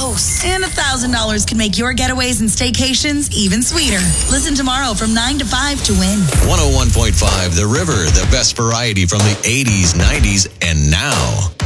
close. And $1,000 can make your getaways and staycations even sweeter. Listen tomorrow from 9 to 5 to win. 101.5 The River, the best variety from the 80s, 90s, and now.